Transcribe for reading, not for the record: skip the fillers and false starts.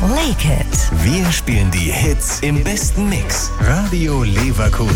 Like It. Wir spielen die Hits im besten Mix. Radio Leverkusen.